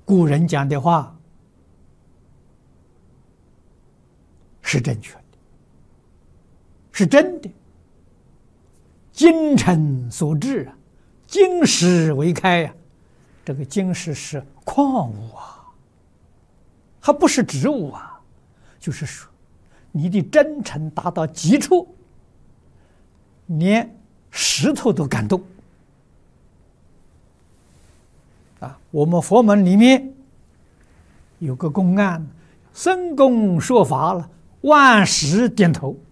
古人讲的话是正确的，是真的。精诚所至啊，金石为开呀。这个金石是矿物啊，还不是植物啊。就是说，你的真诚达到极处，连石头都感动啊。我们佛门里面有个公案，僧公说法了，万石点头。